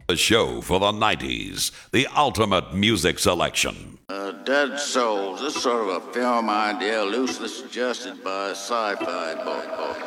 A show for the 90s, the ultimate music selection. Dead Souls, this is sort of a film idea loosely suggested by a sci-fi book.